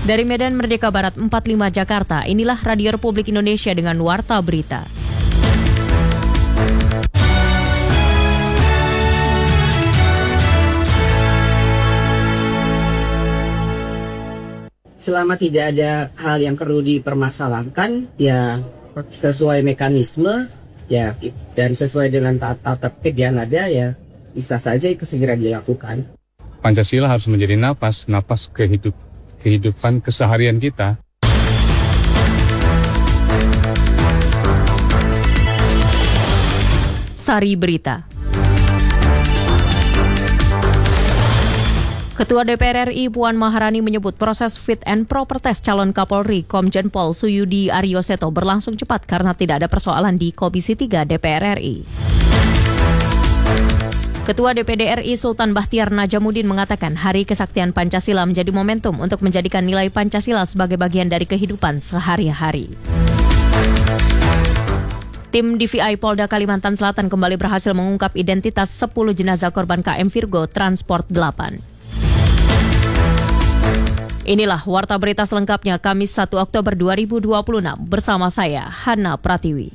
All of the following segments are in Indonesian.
Dari Medan Merdeka Barat 45 Jakarta, inilah Radio Republik Indonesia dengan Warta Berita. Selama tidak ada hal yang perlu dipermasalahkan, ya sesuai mekanisme, ya dan sesuai dengan tata tertib yang ada, ya bisa saja itu segera dilakukan. Pancasila harus menjadi napas kehidupan keseharian kita. Sari Berita. Ketua DPR RI Puan Maharani menyebut proses fit and proper test calon Kapolri Komjen Pol Suyudi Aryoseto berlangsung cepat karena tidak ada persoalan di Komisi 3 DPR RI. Ketua DPD RI Sultan Bahtiar Najamuddin mengatakan Hari Kesaktian Pancasila menjadi momentum untuk menjadikan nilai Pancasila sebagai bagian dari kehidupan sehari-hari. Tim DVI Polda Kalimantan Selatan kembali berhasil mengungkap identitas 10 jenazah korban KM Virgo Transport 8. Inilah Warta Berita selengkapnya Kamis 1 Oktober 2026 bersama saya, Hana Pratiwi.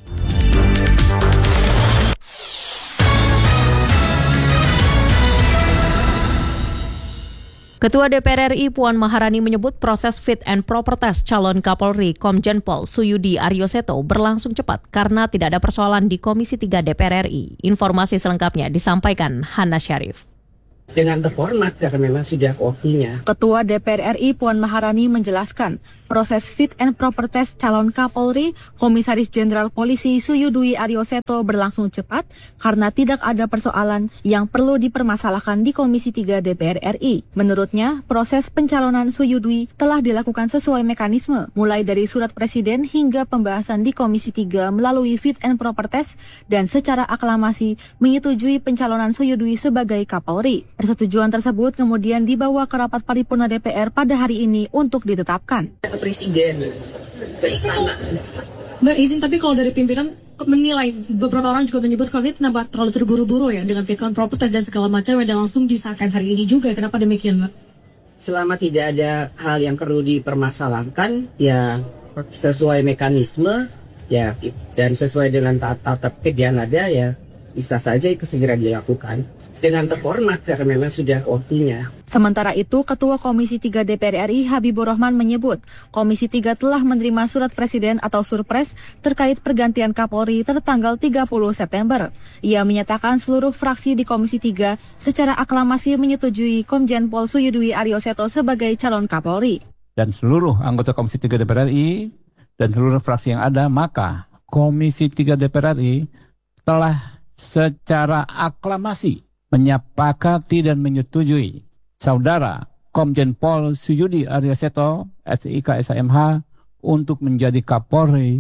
Ketua DPR RI Puan Maharani menyebut proses fit and proper test calon Kapolri Komjen Pol Suyudi Aryoseto berlangsung cepat karena tidak ada persoalan di Komisi 3 DPR RI. Informasi selengkapnya disampaikan Hana Syarif. Dengan terhormat karena memang sudah waktunya. Ketua DPR RI Puan Maharani menjelaskan proses fit and proper test calon Kapolri Komisaris Jenderal Polisi Suyudi Aryoseto berlangsung cepat karena tidak ada persoalan yang perlu dipermasalahkan di Komisi 3 DPR RI. Menurutnya, proses pencalonan Suyudi telah dilakukan sesuai mekanisme, mulai dari surat Presiden hingga pembahasan di Komisi 3 melalui fit and proper test dan secara aklamasi menyetujui pencalonan Suyudi sebagai Kapolri. Persetujuan tersebut kemudian dibawa ke rapat paripurna DPR pada hari ini untuk ditetapkan. Presiden ke istana. Mbak izin, tapi kalau dari pimpinan menilai, beberapa orang juga menyebut kalau ini kenapa terlalu terburu-buru ya dengan fit and proper test dan segala macam dan langsung disahkan hari ini juga. Kenapa demikian, Mbak? Selama tidak ada hal yang perlu dipermasalahkan, ya sesuai mekanisme, ya dan sesuai dengan tata tertib yang ada, ya bisa saja itu segera dilakukan. Dengan terhormat karena memang sudah waktunya. Sementara itu, Ketua Komisi 3 DPR RI Habibur Rahman menyebut Komisi 3 telah menerima surat Presiden atau Surpres terkait pergantian Kapolri tertanggal 30 September. Ia menyatakan seluruh fraksi di Komisi 3 secara aklamasi menyetujui Komjen Pol Suyudi Aryoseto sebagai calon Kapolri. Dan seluruh anggota Komisi 3 DPR RI dan seluruh fraksi yang ada, maka Komisi 3 DPR RI telah secara aklamasi menyepakati dan menyetujui Saudara Komjen Pol Suyudi Aryoseto, SIK SIMH, untuk menjadi Kapolri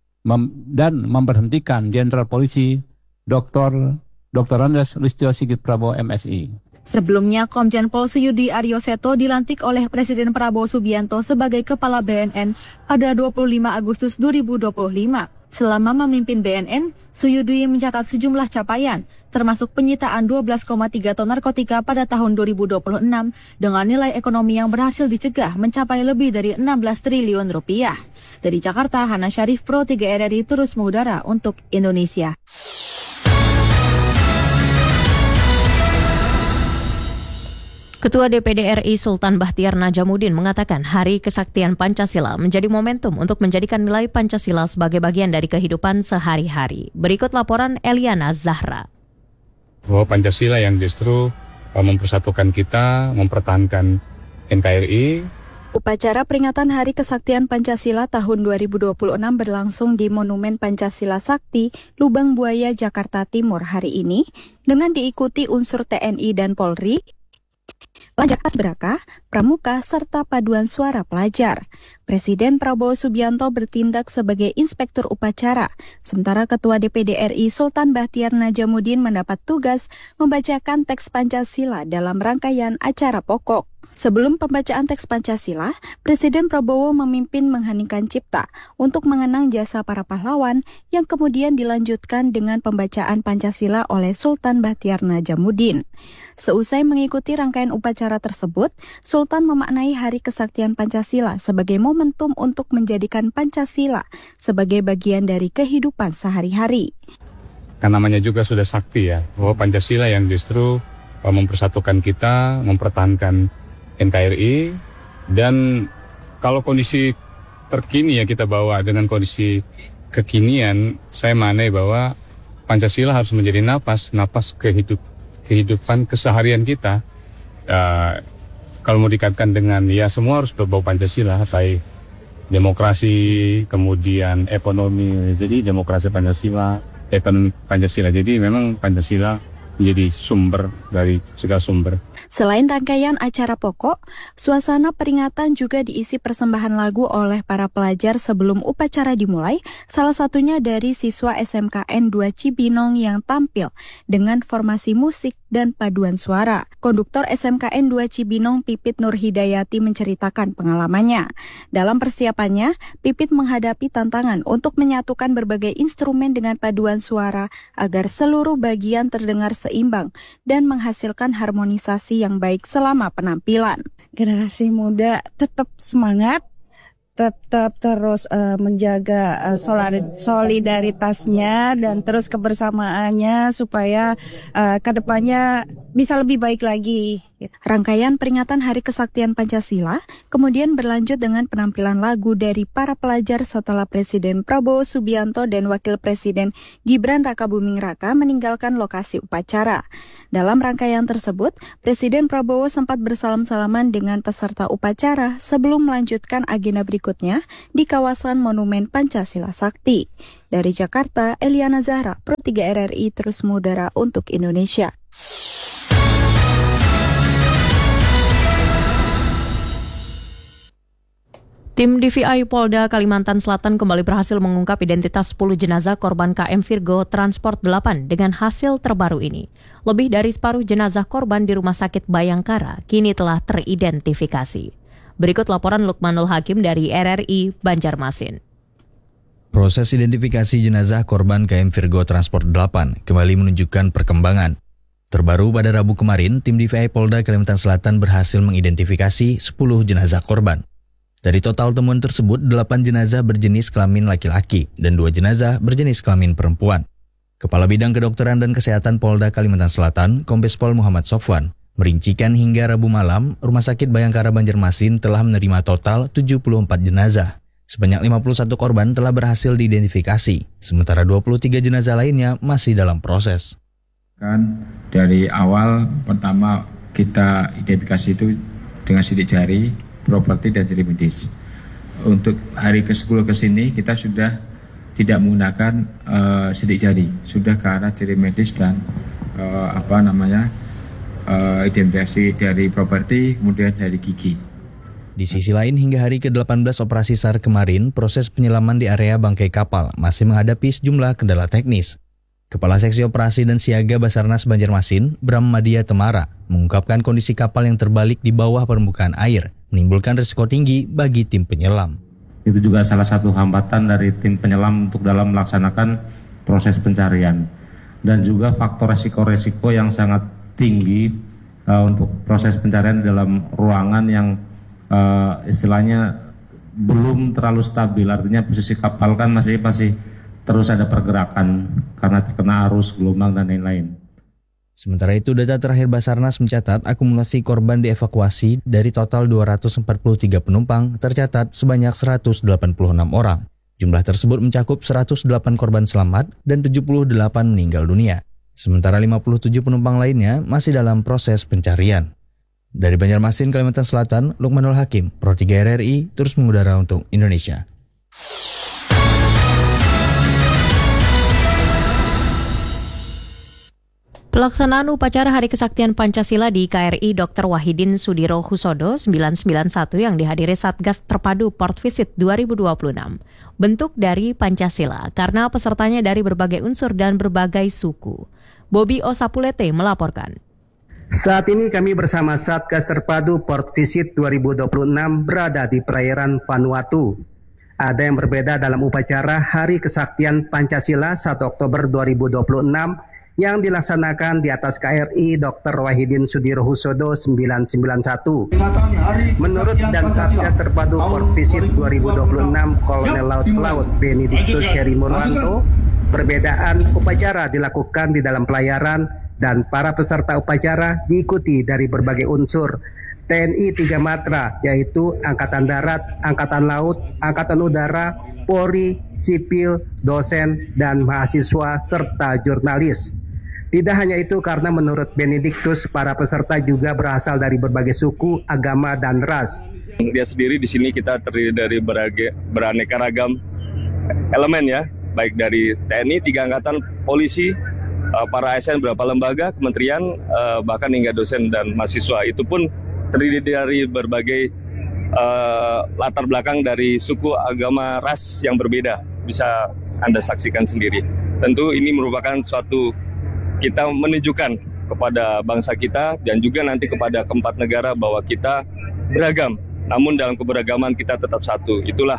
dan memberhentikan Jenderal Polisi Dr. Andes Listio Sigit Prabowo MSI. Sebelumnya, Komjen Pol Suyudi Aryoseto dilantik oleh Presiden Prabowo Subianto sebagai Kepala BNN pada 25 Agustus 2025. Selama memimpin BNN, Suyudi mencatat sejumlah capaian, termasuk penyitaan 12,3 ton narkotika pada tahun 2026 dengan nilai ekonomi yang berhasil dicegah mencapai lebih dari 16 triliun rupiah. Dari Jakarta, Hana Syarif, Pro 3 RRI terus mengudara untuk Indonesia. Ketua DPD RI Sultan Bahtiar Najamuddin mengatakan Hari Kesaktian Pancasila menjadi momentum untuk menjadikan nilai Pancasila sebagai bagian dari kehidupan sehari-hari. Berikut laporan Eliana Zahra. Bahwa Pancasila yang justru mempersatukan kita, mempertahankan NKRI. Upacara peringatan Hari Kesaktian Pancasila tahun 2026 berlangsung di Monumen Pancasila Sakti, Lubang Buaya, Jakarta Timur hari ini dengan diikuti unsur TNI dan Polri, pelajar Paskibraka, pramuka, serta paduan suara pelajar. Presiden Prabowo Subianto bertindak sebagai inspektur upacara, sementara Ketua DPD RI Sultan Bahtiar Najamuddin mendapat tugas membacakan teks Pancasila dalam rangkaian acara pokok. Sebelum pembacaan teks Pancasila, Presiden Prabowo memimpin mengheningkan cipta untuk mengenang jasa para pahlawan yang kemudian dilanjutkan dengan pembacaan Pancasila oleh Sultan Bahtiar Najamuddin. Seusai mengikuti rangkaian upacara tersebut, Sultan memaknai Hari Kesaktian Pancasila sebagai momentum untuk menjadikan Pancasila sebagai bagian dari kehidupan sehari-hari. Kan namanya juga sudah sakti ya, bahwa Pancasila yang justru mempersatukan kita, mempertahankan NKRI, dan kalau kondisi terkini ya kita bawa dengan kondisi kekinian, saya maknai bahwa Pancasila harus menjadi napas kehidupan keseharian kita. Kalau mau dikaitkan dengan ya semua harus berbau Pancasila, baik demokrasi, kemudian ekonomi, jadi demokrasi Pancasila, ekonomi Pancasila. Jadi memang Pancasila menjadi sumber dari segala sumber. Selain rangkaian acara pokok, suasana peringatan juga diisi persembahan lagu oleh para pelajar sebelum upacara dimulai, salah satunya dari siswa SMKN 2 Cibinong yang tampil dengan formasi musik dan paduan suara. Konduktor SMKN 2 Cibinong Pipit Nurhidayati menceritakan pengalamannya. Dalam persiapannya, Pipit menghadapi tantangan untuk menyatukan berbagai instrumen dengan paduan suara agar seluruh bagian terdengar seimbang dan menghasilkan harmonisasi yang baik selama penampilan. Generasi muda tetap semangat, tetap terus menjaga solidaritasnya dan terus kebersamaannya supaya kedepannya bisa lebih baik lagi. Rangkaian peringatan Hari Kesaktian Pancasila kemudian berlanjut dengan penampilan lagu dari para pelajar setelah Presiden Prabowo Subianto dan Wakil Presiden Gibran Rakabuming Raka meninggalkan lokasi upacara. Dalam rangkaian tersebut, Presiden Prabowo sempat bersalam-salaman dengan peserta upacara sebelum melanjutkan agenda berikutnya di kawasan Monumen Pancasila Sakti. Dari Jakarta, Eliana Zahra, Pro 3 RRI terus mengudara untuk Indonesia. Tim DVI Polda Kalimantan Selatan kembali berhasil mengungkap identitas 10 jenazah korban KM Virgo Transport 8 dengan hasil terbaru ini. Lebih dari separuh jenazah korban di Rumah Sakit Bayangkara kini telah teridentifikasi. Berikut laporan Lukmanul Hakim dari RRI Banjarmasin. Proses identifikasi jenazah korban KM Virgo Transport 8 kembali menunjukkan perkembangan. Terbaru pada Rabu kemarin, tim DVI Polda Kalimantan Selatan berhasil mengidentifikasi 10 jenazah korban. Dari total temuan tersebut, 8 jenazah berjenis kelamin laki-laki dan 2 jenazah berjenis kelamin perempuan. Kepala Bidang Kedokteran dan Kesehatan Polda Kalimantan Selatan, Kombes Pol Muhammad Sofwan, merincikan hingga Rabu malam, Rumah Sakit Bayangkara Banjarmasin telah menerima total 74 jenazah. Sebanyak 51 korban telah berhasil diidentifikasi, sementara 23 jenazah lainnya masih dalam proses. Dari awal pertama kita identifikasi itu dengan sidik jari, properti dan jari medis. Untuk hari ke-10 ke sini kita sudah tidak menggunakan sidik jari, sudah ke arah jari medis dan identifikasi dari properti kemudian dari gigi. Di sisi lain, hingga hari ke-18 operasi SAR kemarin, proses penyelaman di area bangkai kapal masih menghadapi sejumlah kendala teknis. Kepala Seksi Operasi dan Siaga Basarnas Banjarmasin, Bram Madia Temara, mengungkapkan kondisi kapal yang terbalik di bawah permukaan air menimbulkan risiko tinggi bagi tim penyelam. Itu juga salah satu hambatan dari tim penyelam untuk dalam melaksanakan proses pencarian. Dan juga faktor resiko-resiko yang sangat tinggi untuk proses pencarian dalam ruangan yang istilahnya belum terlalu stabil. Artinya posisi kapal kan masih terus ada pergerakan karena terkena arus, gelombang, dan lain-lain. Sementara itu, data terakhir Basarnas mencatat akumulasi korban dievakuasi dari total 243 penumpang tercatat sebanyak 186 orang. Jumlah tersebut mencakup 108 korban selamat dan 78 meninggal dunia. Sementara 57 penumpang lainnya masih dalam proses pencarian. Dari Banjarmasin, Kalimantan Selatan, Lukmanul Hakim, Pro 3 RRI, terus mengudara untuk Indonesia. Pelaksanaan upacara Hari Kesaktian Pancasila di KRI Dr. Wahidin Sudiro Husodo 991 yang dihadiri Satgas Terpadu Port Visit 2026. Bentuk dari Pancasila karena pesertanya dari berbagai unsur dan berbagai suku. Bobi Osapulete melaporkan. Saat ini kami bersama Satgas Terpadu Port Visit 2026 berada di perairan Vanuatu. Ada yang berbeda dalam upacara Hari Kesaktian Pancasila 1 Oktober 2026 yang dilaksanakan di atas KRI Dr. Wahidin Sudirohusodo 991. Menurut dan Satgas Terpadu Port Visit 2026 Kolonel Laut Pelaut Benedictus Heri Murwanto, perbedaan upacara dilakukan di dalam pelayaran dan para peserta upacara diikuti dari berbagai unsur TNI 3 matra, yaitu Angkatan Darat, Angkatan Laut, Angkatan Udara, Polri, sipil, dosen, dan mahasiswa, serta jurnalis. Tidak hanya itu, karena menurut Benedictus, para peserta juga berasal dari berbagai suku, agama, dan ras. Dia sendiri di sini kita terdiri dari beraneka ragam elemen ya, baik dari TNI, 3 angkatan, polisi, para ASN beberapa lembaga, kementerian, bahkan hingga dosen dan mahasiswa. Itu pun terdiri dari berbagai latar belakang dari suku, agama, ras yang berbeda. Bisa Anda saksikan sendiri. Tentu ini merupakan suatu kita menunjukkan kepada bangsa kita dan juga nanti kepada keempat negara bahwa kita beragam. Namun dalam keberagaman kita tetap satu. Itulah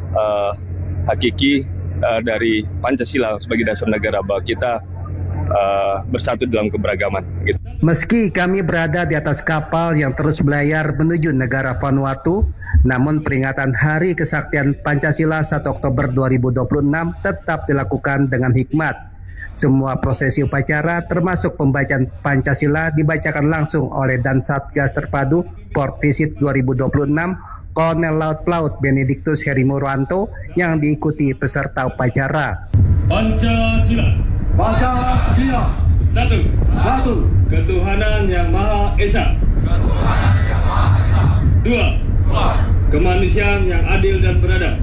hakiki dari Pancasila sebagai dasar negara, bahwa kita bersatu dalam keberagaman. Gitu. Meski kami berada di atas kapal yang terus berlayar menuju negara Vanuatu, namun peringatan Hari Kesaktian Pancasila 1 Oktober 2026 tetap dilakukan dengan hikmat. Semua prosesi upacara termasuk pembacaan Pancasila dibacakan langsung oleh Dan Satgas Terpadu Port Visit 2026 Kolonel Laut Pelaut Benedictus Heri Murwanto yang diikuti peserta upacara. Pancasila. Pancasila. Satu. Ketuhanan yang Maha Esa. Dua. Kemanusiaan yang adil dan beradab.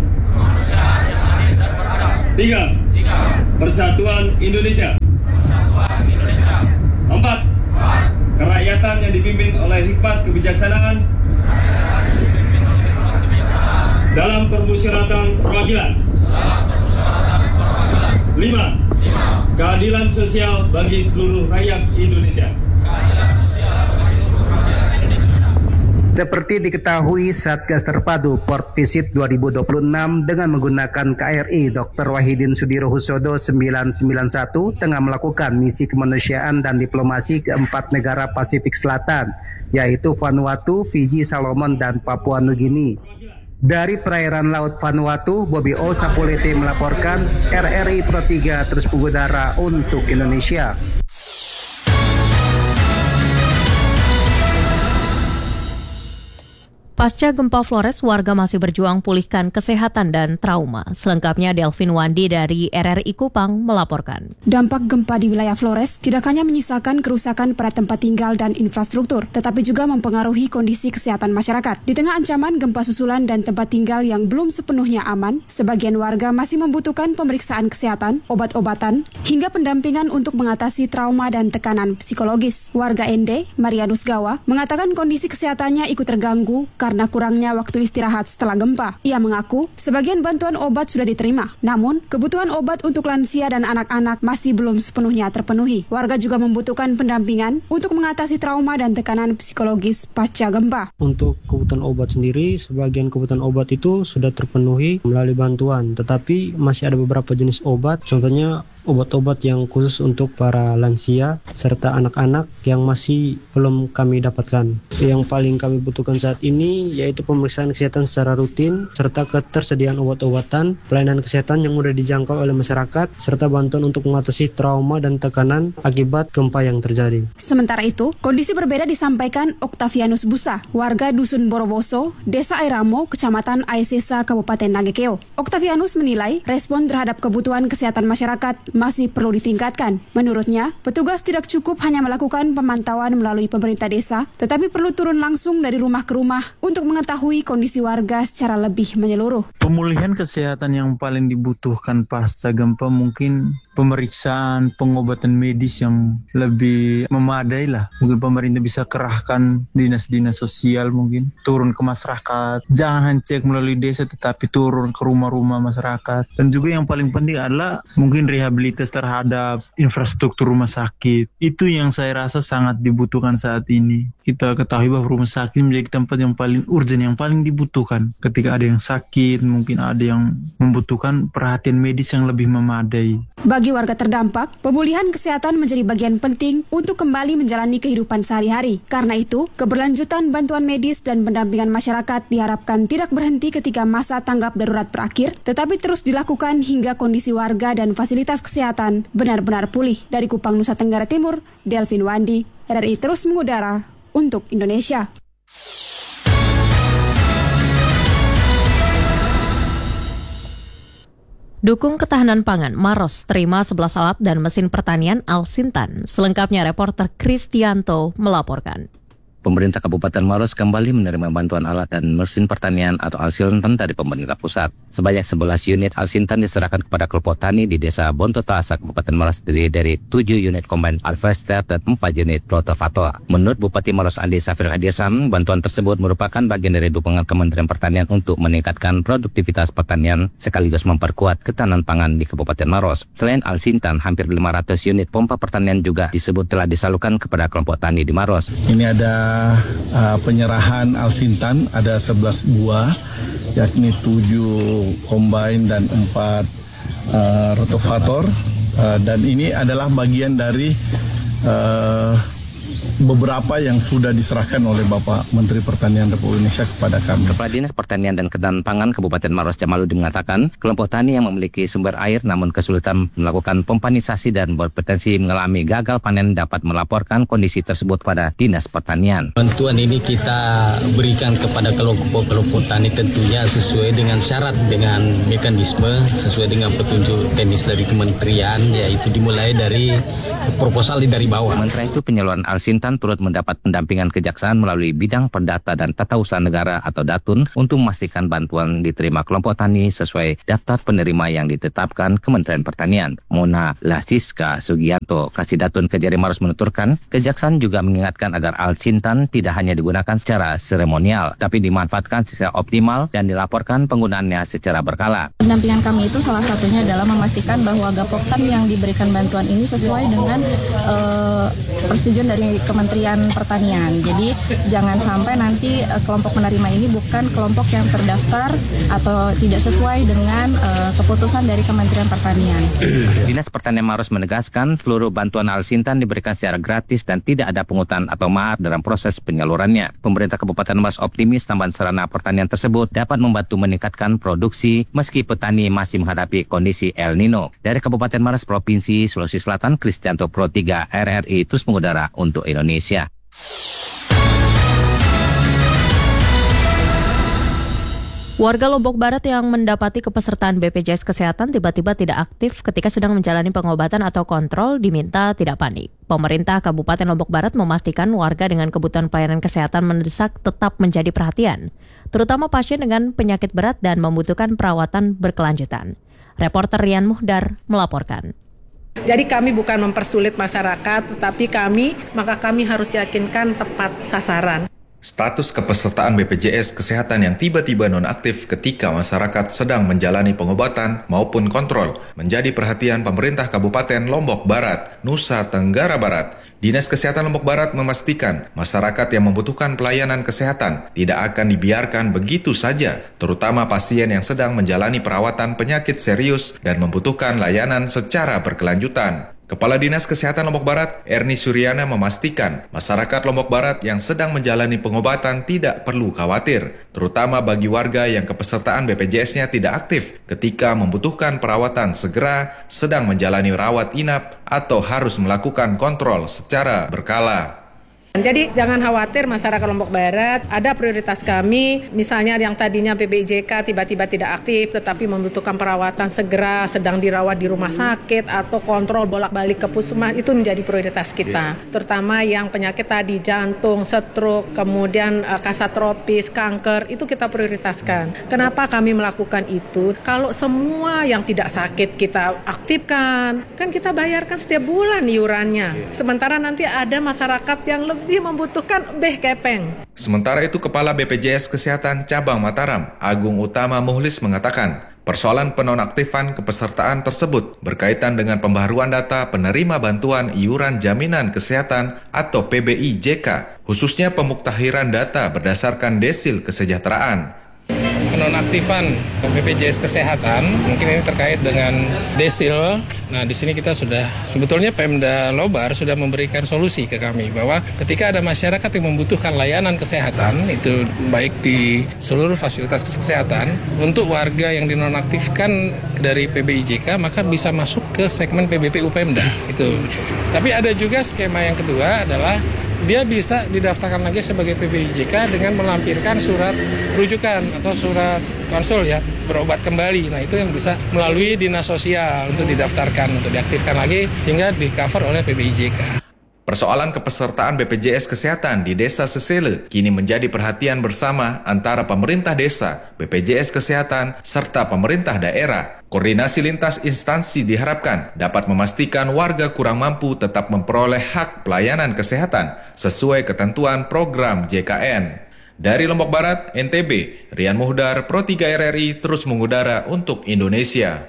Tiga. Persatuan Indonesia. Empat. Kerakyatan yang dipimpin oleh hikmat kebijaksanaan dalam permusyawaratan perwakilan. 5. Keadilan sosial bagi seluruh rakyat Indonesia. Seperti diketahui, Satgas Terpadu Port Visit 2026 dengan menggunakan KRI Dr. Wahidin Sudirohusodo 991 tengah melakukan misi kemanusiaan dan diplomasi ke 4 negara Pasifik Selatan, yaitu Vanuatu, Fiji, Solomon, dan Papua Nugini. Dari perairan Laut Vanuatu, Bobby O. Sapulete melaporkan, RRI Pro 3 terus mengudara untuk Indonesia. Pasca gempa Flores, warga masih berjuang pulihkan kesehatan dan trauma. Selengkapnya Delvin Wandi dari RRI Kupang melaporkan. Dampak gempa di wilayah Flores tidak hanya menyisakan kerusakan pada tempat tinggal dan infrastruktur, tetapi juga mempengaruhi kondisi kesehatan masyarakat. Di tengah ancaman gempa susulan dan tempat tinggal yang belum sepenuhnya aman, sebagian warga masih membutuhkan pemeriksaan kesehatan, obat-obatan, hingga pendampingan untuk mengatasi trauma dan tekanan psikologis. Warga Ende, Marianus Gawa, mengatakan kondisi kesehatannya ikut terganggu karena kurangnya waktu istirahat setelah gempa. Ia mengaku sebagian bantuan obat sudah diterima, namun kebutuhan obat untuk lansia dan anak-anak masih belum sepenuhnya terpenuhi. Warga juga membutuhkan pendampingan untuk mengatasi trauma dan tekanan psikologis pasca gempa. Untuk kebutuhan obat sendiri, sebagian kebutuhan obat itu sudah terpenuhi melalui bantuan, tetapi masih ada beberapa jenis obat, contohnya obat-obat yang khusus untuk para lansia serta anak-anak yang masih belum kami dapatkan. Yang paling kami butuhkan saat ini yaitu pemeriksaan kesehatan secara rutin serta ketersediaan obat-obatan, pelayanan kesehatan yang mudah dijangkau oleh masyarakat, serta bantuan untuk mengatasi trauma dan tekanan akibat gempa yang terjadi. Sementara itu, kondisi berbeda disampaikan Octavianus Busa, warga Dusun Borowoso, Desa Airamo, Kecamatan Aesesa, Kabupaten Nagekeo. Octavianus menilai respon terhadap kebutuhan kesehatan masyarakat masih perlu ditingkatkan. Menurutnya, petugas tidak cukup hanya melakukan pemantauan melalui pemerintah desa, tetapi perlu turun langsung dari rumah ke rumah untuk mengetahui kondisi warga secara lebih menyeluruh. Pemulihan kesehatan yang paling dibutuhkan pasca gempa mungkin pemeriksaan, pengobatan medis yang lebih memadai lah. Mungkin pemerintah bisa kerahkan dinas-dinas sosial mungkin turun ke masyarakat. Jangan hanya cek melalui desa tetapi turun ke rumah-rumah masyarakat. Dan juga yang paling penting adalah mungkin rehabilitas terhadap infrastruktur rumah sakit. Itu yang saya rasa sangat dibutuhkan saat ini. Kita ketahui bahwa rumah sakit menjadi tempat yang paling urgent, yang paling dibutuhkan. Ketika ada yang sakit, mungkin ada yang membutuhkan perhatian medis yang lebih memadai. Bagi warga terdampak, pemulihan kesehatan menjadi bagian penting untuk kembali menjalani kehidupan sehari-hari. Karena itu, keberlanjutan bantuan medis dan pendampingan masyarakat diharapkan tidak berhenti ketika masa tanggap darurat berakhir, tetapi terus dilakukan hingga kondisi warga dan fasilitas kesehatan benar-benar pulih. Dari Kupang, Nusa Tenggara Timur, Delvin Wandi, RRI terus mengudara untuk Indonesia. Dukung ketahanan pangan, Maros terima 11 alat dan mesin pertanian Al-Sintan. Selengkapnya reporter Kristianto melaporkan. Pemerintah Kabupaten Maros kembali menerima bantuan alat dan mesin pertanian atau Al-Sintan dari pemerintah pusat. Sebanyak 11 unit Al-Sintan diserahkan kepada kelompok tani di Desa Bontotasa, Kabupaten Maros terdiri dari 7 unit Combine Harvester dan 4 unit Rotavator. Menurut Bupati Maros Andi Safir Hadirsan, bantuan tersebut merupakan bagian dari dukungan Kementerian Pertanian untuk meningkatkan produktivitas pertanian sekaligus memperkuat ketahanan pangan di Kabupaten Maros. Selain Al-Sintan, hampir 500 unit pompa pertanian juga disebut telah disalurkan kepada kelompok tani di Maros. Ini ada penyerahan Al-Sintan, ada 11 buah, yakni 7 combine dan 4 rotavator, dan ini adalah bagian dari beberapa yang sudah diserahkan oleh Bapak Menteri Pertanian Republik Indonesia kepada kami. Kepala Dinas Pertanian dan Ketahanan Pangan Kabupaten Maros Jamaludin mengatakan, kelompok tani yang memiliki sumber air namun kesulitan melakukan pompanisasi dan berpotensi mengalami gagal panen dapat melaporkan kondisi tersebut pada Dinas Pertanian. Bantuan ini kita berikan kepada kelompok-kelompok tani tentunya sesuai dengan syarat, dengan mekanisme, sesuai dengan petunjuk teknis dari kementerian, yaitu dimulai dari proposal dari bawah. Sementara itu, penyaluran Al-Sintan turut mendapat pendampingan kejaksaan melalui bidang perdata dan tata usaha negara atau Datun untuk memastikan bantuan diterima kelompok tani sesuai daftar penerima yang ditetapkan Kementerian Pertanian. Mona Lasiska Sugianto, Kasih Datun Kejari Maros menuturkan, kejaksaan juga mengingatkan agar Al-Sintan tidak hanya digunakan secara seremonial, tapi dimanfaatkan secara optimal dan dilaporkan penggunaannya secara berkala. Pendampingan kami itu salah satunya adalah memastikan bahwa gapoktan yang diberikan bantuan ini sesuai dengan persetujuan dari Kementerian Pertanian. Jadi jangan sampai nanti kelompok penerima ini bukan kelompok yang terdaftar atau tidak sesuai dengan keputusan dari Kementerian Pertanian. Dinas Pertanian Maros menegaskan seluruh bantuan Al-Sintan diberikan secara gratis dan tidak ada pungutan atau mahar dalam proses penyalurannya. Pemerintah Kabupaten Maros optimis tambahan sarana pertanian tersebut dapat membantu meningkatkan produksi meski petani masih menghadapi kondisi El Nino. Dari Kabupaten Maros Provinsi Sulawesi Selatan, Kristianto Pro 3 RRI terus mengudara untuk Indonesia. Warga Lombok Barat yang mendapati kepesertaan BPJS Kesehatan tiba-tiba tidak aktif ketika sedang menjalani pengobatan atau kontrol diminta tidak panik. Pemerintah Kabupaten Lombok Barat memastikan warga dengan kebutuhan pelayanan kesehatan mendesak tetap menjadi perhatian, terutama pasien dengan penyakit berat dan membutuhkan perawatan berkelanjutan. Reporter Rian Muhdar melaporkan. Jadi kami bukan mempersulit masyarakat, tetapi kami harus yakinkan tepat sasaran. Status kepesertaan BPJS Kesehatan yang tiba-tiba nonaktif ketika masyarakat sedang menjalani pengobatan maupun kontrol menjadi perhatian pemerintah Kabupaten Lombok Barat, Nusa Tenggara Barat. Dinas Kesehatan Lombok Barat memastikan masyarakat yang membutuhkan pelayanan kesehatan tidak akan dibiarkan begitu saja, terutama pasien yang sedang menjalani perawatan penyakit serius dan membutuhkan layanan secara berkelanjutan. Kepala Dinas Kesehatan Lombok Barat, Erni Suryana memastikan masyarakat Lombok Barat yang sedang menjalani pengobatan tidak perlu khawatir, terutama bagi warga yang kepesertaan BPJS-nya tidak aktif ketika membutuhkan perawatan segera, sedang menjalani rawat inap, atau harus melakukan kontrol secara berkala. Jadi jangan khawatir masyarakat Lombok Barat, ada prioritas kami, misalnya yang tadinya PBIJK tiba-tiba tidak aktif tetapi membutuhkan perawatan segera, sedang dirawat di rumah sakit atau kontrol bolak-balik ke puskesmas, itu menjadi prioritas kita. Terutama yang penyakit tadi jantung, stroke, kemudian kasat tropis, kanker, itu kita prioritaskan. Kenapa kami melakukan itu? Kalau semua yang tidak sakit kita aktifkan, kan kita bayarkan setiap bulan iurannya. Sementara nanti ada masyarakat yang lebih membutuhkan kepeng. Sementara itu, Kepala BPJS Kesehatan Cabang Mataram, Agung Utama Muhlis mengatakan, persoalan penonaktifan kepesertaan tersebut berkaitan dengan pembaharuan data penerima bantuan iuran jaminan kesehatan atau PBIJK, khususnya pemuktahiran data berdasarkan desil kesejahteraan. Penonaktifan BPJS Kesehatan mungkin ini terkait dengan desil. Nah, di sini kita sudah sebetulnya Pemda Lobar sudah memberikan solusi ke kami bahwa ketika ada masyarakat yang membutuhkan layanan kesehatan itu baik di seluruh fasilitas kesehatan, untuk warga yang dinonaktifkan dari PBIJK maka bisa masuk ke segmen PBPU Pemda itu. Tapi ada juga skema yang kedua adalah dia bisa didaftarkan lagi sebagai PBIJK dengan melampirkan surat rujukan atau surat konsul ya, berobat kembali. Nah, itu yang bisa melalui dinas sosial untuk didaftarkan, untuk diaktifkan lagi sehingga di-cover oleh PBIJK. Persoalan kepesertaan BPJS Kesehatan di Desa Sesele kini menjadi perhatian bersama antara pemerintah desa, BPJS Kesehatan, serta pemerintah daerah. Koordinasi lintas instansi diharapkan dapat memastikan warga kurang mampu tetap memperoleh hak pelayanan kesehatan sesuai ketentuan program JKN. Dari Lombok Barat, NTB, Rian Muhdar, Pro 3 RRI terus mengudara untuk Indonesia.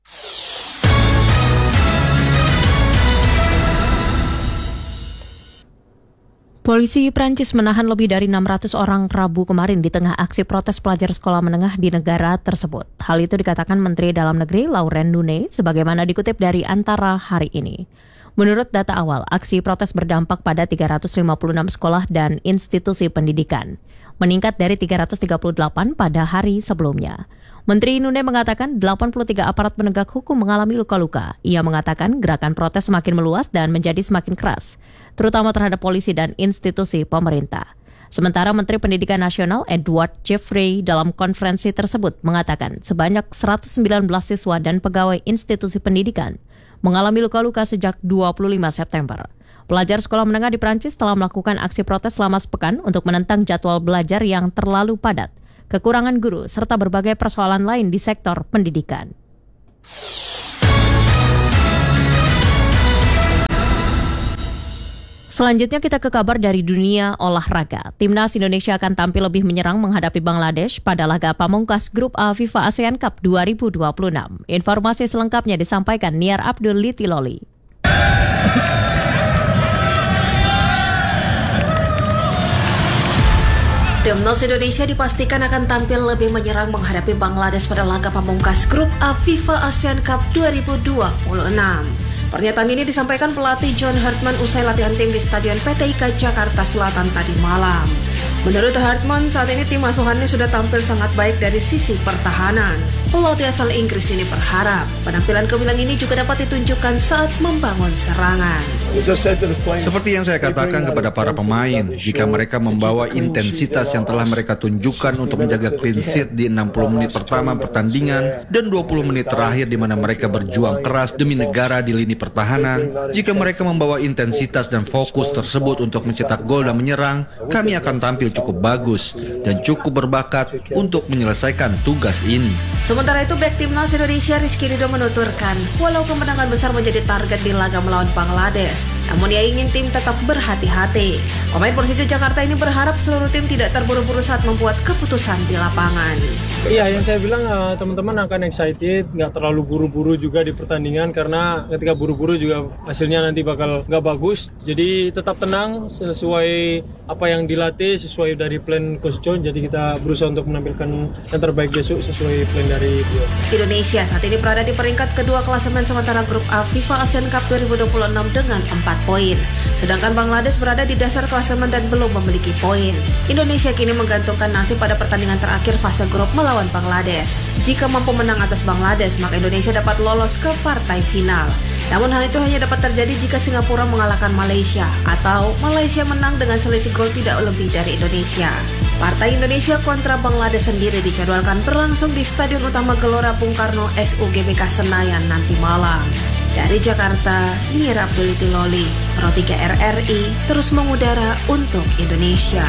Polisi Prancis menahan lebih dari 600 orang Rabu kemarin di tengah aksi protes pelajar sekolah menengah di negara tersebut. Hal itu dikatakan Menteri Dalam Negeri Laurent Nunez sebagaimana dikutip dari Antara hari ini. Menurut data awal, aksi protes berdampak pada 356 sekolah dan institusi pendidikan, meningkat dari 338 pada hari sebelumnya. Menteri Nunez mengatakan 83 aparat penegak hukum mengalami luka-luka. Ia mengatakan gerakan protes semakin meluas dan menjadi semakin keras, terutama terhadap polisi dan institusi pemerintah. Sementara Menteri Pendidikan Nasional Edward Jeffrey dalam konferensi tersebut mengatakan sebanyak 119 siswa dan pegawai institusi pendidikan mengalami luka-luka sejak 25 September. Pelajar sekolah menengah di Prancis telah melakukan aksi protes selama sepekan untuk menentang jadwal belajar yang terlalu padat, kekurangan guru, serta berbagai persoalan lain di sektor pendidikan. Selanjutnya kita ke kabar dari dunia olahraga. Timnas Indonesia akan tampil lebih menyerang menghadapi Bangladesh pada laga pamungkas Grup A FIFA ASEAN Cup 2026. Informasi selengkapnya disampaikan Niar Abdul Litiloli. Timnas Indonesia dipastikan akan tampil lebih menyerang menghadapi Bangladesh pada laga pamungkas Grup A FIFA ASEAN Cup 2026. Pernyataan ini disampaikan pelatih John Hartman usai latihan tim di Stadion PT IKA Jakarta Selatan tadi malam. Menurut Hartman, saat ini tim asuhannya sudah tampil sangat baik dari sisi pertahanan. Pelatih asal Inggris ini berharap penampilan gemilang ini juga dapat ditunjukkan saat membangun serangan. Seperti yang saya katakan kepada para pemain, jika mereka membawa intensitas yang telah mereka tunjukkan untuk menjaga clean sheet di 60 menit pertama pertandingan dan 20 menit terakhir di mana mereka berjuang keras demi negara di lini pertahanan, jika mereka membawa intensitas dan fokus tersebut untuk mencetak gol dan menyerang, kami akan tampil cukup bagus dan cukup berbakat untuk menyelesaikan tugas ini. Sementara itu, bek timnas Indonesia Rizky Ridho menuturkan, walau kemenangan besar menjadi target di laga melawan Bangladesh, namun ia ingin tim tetap berhati-hati. Pemain Persija Jakarta ini berharap seluruh tim tidak terburu-buru saat membuat keputusan di lapangan. Iya, yang saya bilang teman-teman akan excited, nggak terlalu buru-buru juga di pertandingan karena ketika buru-buru juga hasilnya nanti bakal nggak bagus. Jadi tetap tenang sesuai apa yang dilatih, sesuai dari plan Coach John. Jadi kita berusaha untuk menampilkan yang terbaik besok sesuai plan dari dia. Indonesia saat ini berada di peringkat kedua klasemen sementara Grup A FIFA ASEAN Cup 2026 dengan 4 poin. Sedangkan Bangladesh berada di dasar klasemen dan belum memiliki poin. Indonesia kini menggantungkan nasib pada pertandingan terakhir fase grup melawan Bangladesh. Jika mampu menang atas Bangladesh, maka Indonesia dapat lolos ke partai final. Namun hal itu hanya dapat terjadi jika Singapura mengalahkan Malaysia atau Malaysia menang dengan selisih gol tidak lebih dari Indonesia. Partai Indonesia kontra Bangladesh sendiri dijadwalkan berlangsung di Stadion Utama Gelora Bung Karno SUGBK Senayan nanti malam. Dari Jakarta, Nia Abduliti Loli, Pro 3 RRI terus mengudara untuk Indonesia.